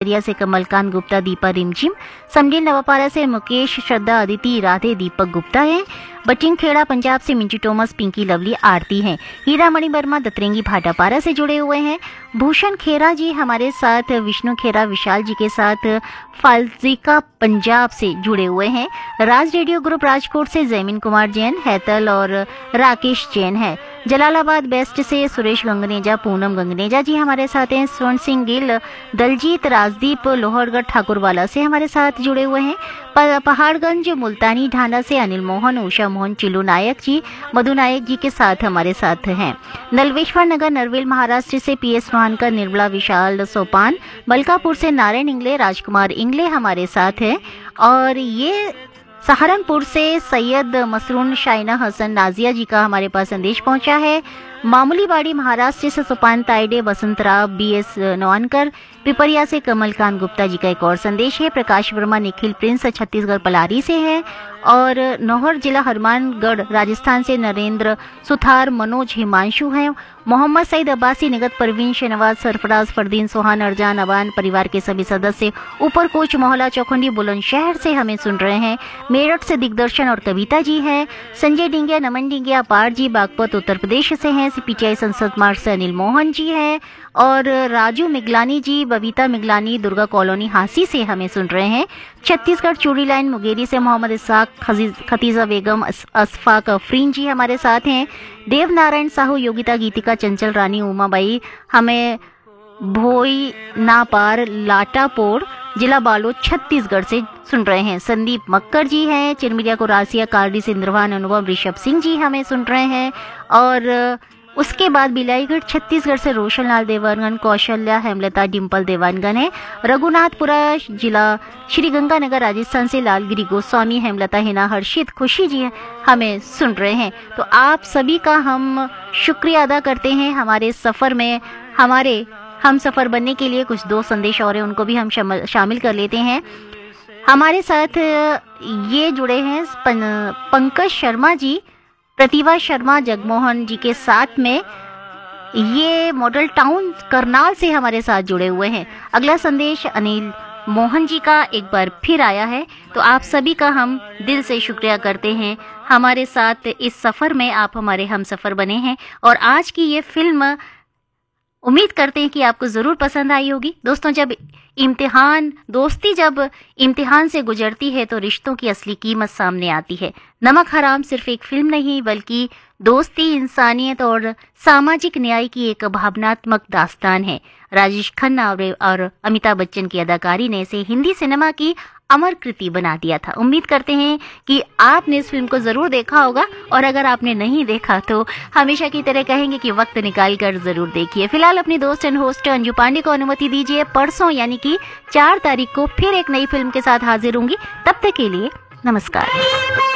पिपरिया से कमलकांत गुप्ता, दीपा रिमझिम, समडील नवापारा से मुकेश, श्रद्धा, अदिति, राधे, दीपक गुप्ता हैं। बटिंग खेड़ा पंजाब से मिंजू टोमस, पिंकी, लवली, आरती हैं। हीरा मणि वर्मा दतरेंगी भाटापारा से जुड़े हुए हैं। भूषण खेरा जी हमारे साथ, विष्णु खेरा विशाल जी के साथ फाजिका पंजाब से जुड़े हुए हैं। राज रेडियो ग्रुप राजकोट से जैमिन कुमार जैन, हैतल और राकेश जैन है। जलालाबाद वेस्ट से सुरेश गंगनेजा, पूनम गंगनेजा जी हमारे साथ हैं। स्वर्ण सिंह गिल, दलजीत, राजदीप, लोहरगढ़ ठाकुरवाला से हमारे साथ जुड़े हुए हैं। पहाड़गंज मुल्तानी ढांडा से अनिल मोहन, उषा मोहन, चिल्लू नायक जी, मधु नायक जी के साथ हमारे साथ हैं। नलवेश्वर नगर नरवेल महाराष्ट्र से पीएस महानकर, निर्मला, विशाल, सोपान, मलकापुर से नारायण इंगले, राजकुमार इंगले हमारे साथ हैं। और ये सहारनपुर से सैयद मसरून, शाइना हसन, नाजिया जी का हमारे पास संदेश पहुंचा है। मामूलीबाड़ी महाराष्ट्र से सुपान ताइडे, बसंतराव, बीएस नवानकर, पिपरिया से कमलकांत गुप्ता जी का एक और संदेश है। प्रकाश वर्मा, निखिल प्रिंस छत्तीसगढ़ पलारी से है। और नौहर जिला हनुमानगढ़ राजस्थान से नरेंद्र, सुथार, मनोज, हिमांशु हैं। मोहम्मद सईद अब्बासी, निगत, परवीन, शहनवाज, सरफराज, फरदीन, सोहान, अर्जान, अवान, परिवार के सभी सदस्य ऊपरकोच, मोहल्ला चौखंडी, बुलंदशहर से हमें सुन रहे हैं। मेरठ से दिग्दर्शन और कविता जी हैं। संजय डिंगिया, नमन डिंगिया, अपार जी बागपत उत्तर प्रदेश से हैं। पीटीआई संसद मार्ग से अनिल मोहन जी हैं। और राजू मिगलानी जी, बबीता मिगलानी, दुर्गा कॉलोनी हांसी से हमें सुन रहे हैं। छत्तीसगढ़ चूड़ी लाइन मुंगेरी से मोहम्मद इसाक, खतीजा बेगम, असफाक अफरीन जी हमारे साथ हैं। देव नारायण साहू, योगिता, गीतिका, चंचल रानी, उमाबाई हमें भोई नापार, लाटापोर, जिला बालोद छत्तीसगढ़ से सुन रहे हैं। संदीप मक्कर जी हैं। चिरमिरिया को रासिया, कारडी से इंद्रवान, अनुभव, ऋषभ सिंह जी हमें सुन रहे हैं। और उसके बाद बिलाईगढ़ छत्तीसगढ़ से रोशन लाल देवानगन, कौशल्या, हेमलता, डिम्पल देवानगन है। रघुनाथपुरा जिला श्री गंगानगर राजस्थान से लालगिरी गोस्वामी, हेमलता, हिना, हर्षित, खुशी जी हमें सुन रहे हैं। तो आप सभी का हम शुक्रिया अदा करते हैं। हमारे सफ़र में हमारे हम सफ़र बनने के लिए कुछ दो संदेश और हैं, उनको भी हम शामिल कर लेते हैं। हमारे साथ ये जुड़े हैं पंकज शर्मा जी, प्रतिभा शर्मा, जगमोहन जी के साथ में ये मॉडल टाउन करनाल से हमारे साथ जुड़े हुए हैं। अगला संदेश अनिल मोहन जी का एक बार फिर आया है। तो आप सभी का हम दिल से शुक्रिया करते हैं। हमारे साथ इस सफ़र में आप हमारे हम सफ़र बने हैं। और आज की ये फिल्म उम्मीद करते हैं कि आपको ज़रूर पसंद आई होगी। दोस्तों, दोस्ती जब इम्तिहान से गुजरती है तो रिश्तों की असली कीमत सामने आती है। नमक हराम सिर्फ एक फिल्म नहीं, बल्कि दोस्ती, इंसानियत और सामाजिक न्याय की एक भावनात्मक दास्तान है। राजेश खन्ना और अमिताभ बच्चन की अदाकारी ने इसे हिंदी सिनेमा की अमर कृति बना दिया था। उम्मीद करते हैं कि आपने इस फिल्म को जरूर देखा होगा। और अगर आपने नहीं देखा तो हमेशा की तरह कहेंगे कि वक्त निकाल कर जरूर देखिए। फिलहाल अपनी दोस्त एंड होस्ट अंजू पांडे को अनुमति दीजिए। परसों यानी कि 4 तारीख को फिर एक नई फिल्म के साथ हाजिर होंगी। तब तक के लिए नमस्कार।